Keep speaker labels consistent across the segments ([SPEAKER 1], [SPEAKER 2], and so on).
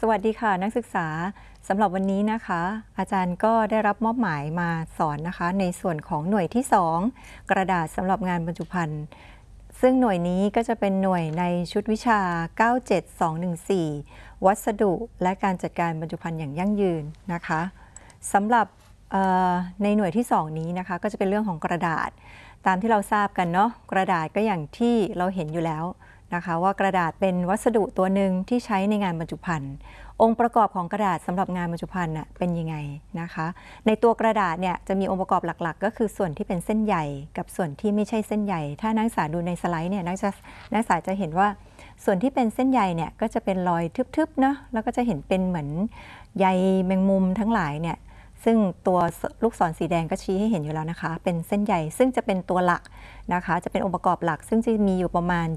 [SPEAKER 1] สวัสดีค่ะนักศึกษาสำหรับวันนี้นะคะอาจารย์ก็ได้รับมอบหมายมาสอนนะคะในส่วนของหน่วยที่ 2 กระดาษสำหรับงานบรรจุภัณฑ์ซึ่งหน่วยนี้ก็จะเป็นหน่วยในชุดวิชา 97214 วัสดุและการจัดการบรรจุภัณฑ์อย่างยั่งยืนนะคะสำหรับในหน่วยที่ 2 นี้นะคะก็จะเป็นเรื่องของกระดาษตามที่เราทราบกันเนาะกระดาษก็อย่างที่เราเห็นอยู่แล้วนะคะว่ากระดาษเป็นวัสดุตัวหนึ่งที่ใช้ในงานบรรจุภัณฑ์องค์ประกอบของกระดาษสำหรับงานบรรจุภัณฑ์เป็นยังไงนะคะในตัวกระดาษเนี่ยจะมีองค์ประกอบหลักๆก็คือส่วนที่เป็นเส้นใยกับส่วนที่ไม่ใช่เส้นใยถ้านักศึกษาดูในสไลด์เนี่ยนักศึกษาจะเห็นว่าส่วนที่เป็นเส้นใยเนี่ยก็จะเป็นรอยทึบๆนะแล้วก็จะเห็นเป็นเหมือนใยแมงมุมทั้งหลายเนี่ยซึ่งตัวลูกศรสีแดงก็ชี้ให้เห็นอยู่แล้วนะคะเป็นเส้นใยซึ่งจะเป็นตัวหลักนะคะจะเป็นองค์ประกอบหลักซึ่งจะมีอยู่ประมาณ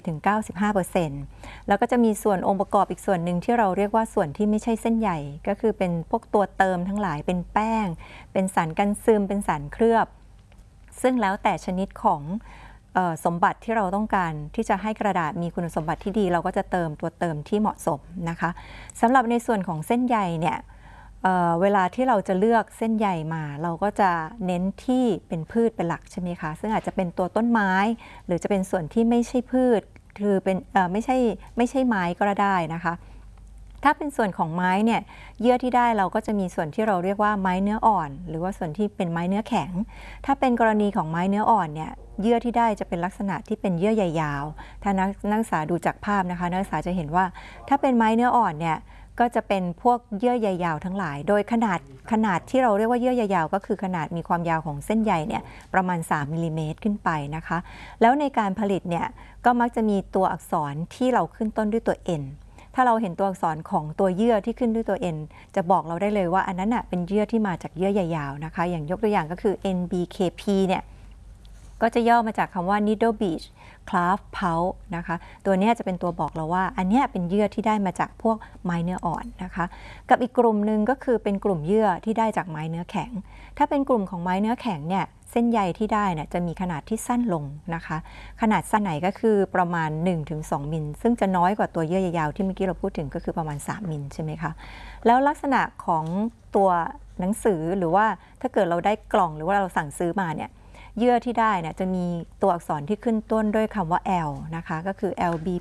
[SPEAKER 1] 70-95% แล้วก็จะมีส่วนองค์ประกอบอีกส่วนหนึ่งที่เราเรียกว่าส่วนที่ไม่ใช่เส้นใยก็คือเป็นพวกตัวเติมทั้งหลายเป็นแป้งเป็นสารกันซึมเป็นสารเคลือบซึ่งแล้วแต่ชนิดของสมบัติที่เราต้องการที่จะให้กระดาษมีคุณสมบัติที่ดีเราก็จะเติมตัวเติมที่เหมาะสมนะคะสำหรับในส่วนของเส้นใยเนี่ยเวลาที่เราจะเลือกเส้นใยมาเราก็จะเน้นที่เป็นพืชเป็นหลักใช่ไหมคะซึ่งอาจจะเป็นตัวต้นไม้หรือจะเป็นส่วนที่ไม่ใช่พืชคือเป็นไม่ใช่ไม้ก็ได้นะคะถ้าเป็นส่วนของไม้เนี่ยเยื่อที่ได้เราก็จะมีส่วนที่เราเรียกว่าไม้เนื้ออ่อนหรือว่าส่วนที่เป็นไม้เนื้อแข็งถ้าเป็นกรณีของไม้เนื้ออ่อนเนี่ยเยื่อที่ได้จะเป็นลักษณะที่เป็นเยื่อใยยาวถ้านักศึกษาดูจากภาพนะคะนักศึกษาจะเห็นว่าถ้าเป็นไม้เนื้ออ่อนเนี่ยก็จะเป็นพวกเยื่อใยยาวทั้งหลายโดยขนาดที่เราเรียกว่าเยื่อใยยาวก็คือขนาดมีความยาวของเส้นใยเนี่ยประมาณ3มิลลิเมตรขึ้นไปนะคะแล้วในการผลิตเนี่ยก็มักจะมีตัวอักษรที่เราขึ้นต้นด้วยตัว N ถ้าเราเห็นตัวอักษรของตัวเยื่อที่ขึ้นด้วยตัว N จะบอกเราได้เลยว่าอันนั้นเป็นเยื่อที่มาจากเยื่อใยยาวนะคะอย่างยกตัวอย่างก็คือ NBKP เนี่ยก็จะย่อมาจากคำว่า needle beech craft pulp นะคะตัวนี้จะเป็นตัวบอกเราว่าอันนี้เป็นเยื่อที่ได้มาจากพวกไม้เนื้ออ่อนนะคะกับอีกกลุ่มหนึ่งก็คือเป็นกลุ่มเยื่อที่ได้จากไม้เนื้อแข็งถ้าเป็นกลุ่มของไม้เนื้อแข็งเนี่ยเส้นใยที่ได้เนี่ยจะมีขนาดที่สั้นลงนะคะขนาดสั้นไหนก็คือประมาณ 1-2 มิลซึ่งจะน้อยกว่าตัวเยื่อยาวที่เมื่อกี้เราพูดถึงก็คือประมาณ3มิลใช่ไหมคะแล้วลักษณะของตัวหนังสือหรือว่าถ้าเกิดเราได้กล่องหรือว่าเราสั่งซื้อมาเนี่ยเยื่อที่ได้เนี่ยจะมีตัวอักษรที่ขึ้นต้นด้วยคำว่า L นะคะก็คือ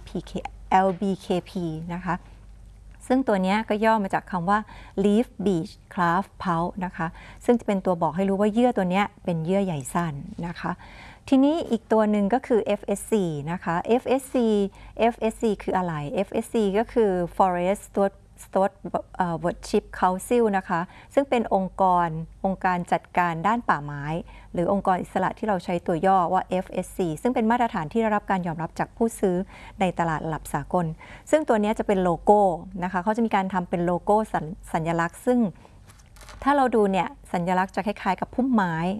[SPEAKER 1] LBKP นะคะซึ่งตัวนี้ก็ย่อมาจากคำว่า leaf beech craft pulp นะคะซึ่งจะเป็นตัวบอกให้รู้ว่าเยื่อตัวนี้เป็นเยื่อใยสั้นนะคะทีนี้อีกตัวหนึ่งก็คือ FSC นะคะ FSC คืออะไร FSC ก็คือ Forest Stewardship Council นะคะซึ่งเป็นองค์การจัดการด้านป่าไม้หรือองค์กรอิสระที่เราใช้ตัวย่อว่า FSC ซึ่งเป็นมาตรฐานที่ได้รับการยอมรับจากผู้ซื้อในตลาดระดับสากลซึ่งตัวนี้จะเป็นโลโก้นะคะเขาจะมีการทำเป็นโลโก้สัญลักษณ์ซึ่งถ้าเราดูเนี่ยสัญลักษณ์จะคล้ายๆกับพุ่มไม้